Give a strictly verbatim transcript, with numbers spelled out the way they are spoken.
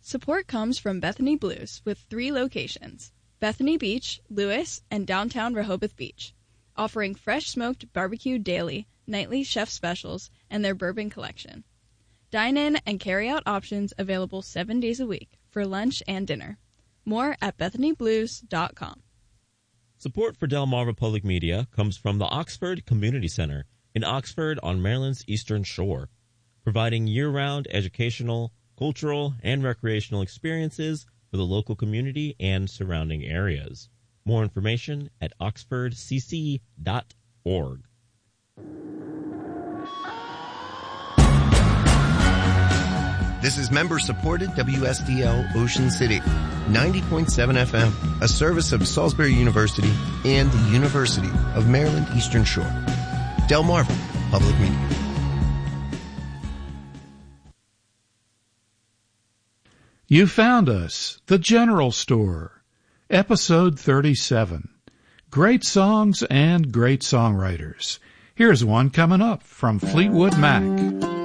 Support comes from Bethany Blues with three locations: Bethany Beach, Lewis, and downtown Rehoboth Beach, offering fresh smoked barbecue daily, nightly chef specials, and their bourbon collection. Dine-in and carry-out options available seven days a week for lunch and dinner. More at bethany blues dot com. Support for Delmarva Public Media comes from the Oxford Community Center in Oxford on Maryland's Eastern Shore, providing year-round educational, cultural, and recreational experiences for the local community and surrounding areas. More information at oxford c c dot org. This is member-supported W S D L Ocean City, ninety point seven F M, a service of Salisbury University and the University of Maryland Eastern Shore. Delmarva Public Media. You found us, The General Store, episode thirty-seven. Great songs and great songwriters. Here's one coming up from Fleetwood Mac.